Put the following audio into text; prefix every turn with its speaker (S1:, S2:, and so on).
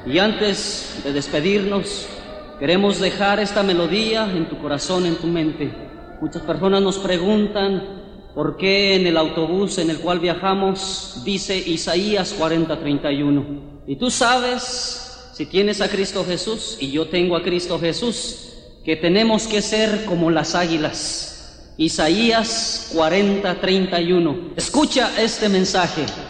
S1: Y antes de despedirnos, queremos dejar esta melodía en tu corazón, en tu mente. Muchas personas nos preguntan por qué en el autobús en el cual viajamos dice Isaías 40:31. Y tú sabes, si tienes a Cristo Jesús y yo tengo a Cristo Jesús, que tenemos que ser como las águilas. Isaías 40:31. Escucha este mensaje.